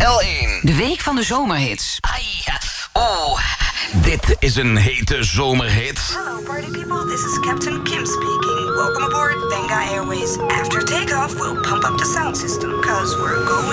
L1. De week van de zomerhits. Ai, oh, dit is een hete zomerhit. Hello party people, this is Captain Kim speaking. Welcome aboard Benga Airways. After takeoff, we'll pump up the sound system, cause we're going